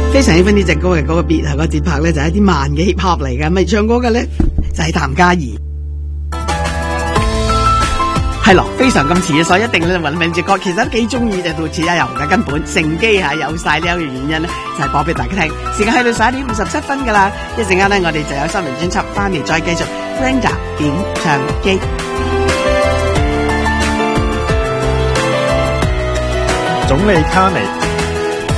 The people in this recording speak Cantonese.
非常喜歡呢隻歌嘅嗰個 beat 係個節拍咧，就係一啲慢嘅 hip hop 嚟嘅。咪唱歌嘅咧就係譚嘉儀，係咯，非常咁似嘅，所以一定咧揾翻隻歌。其實都幾中意就到此一遊嘅，根本乘機係有晒呢一個原因咧，就係播俾大家聽。時間去到11:57噶啦，一陣間咧我哋就有新聞專輯翻嚟，再繼續 Brenda 點唱機。 總理卡尼